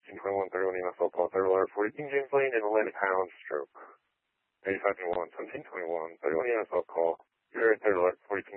1821, 31 EMS call, third alert, 40 King James Lane in Atlantic Highland stroke. 8521, 1721, 31 EMS call, third alert, 40 King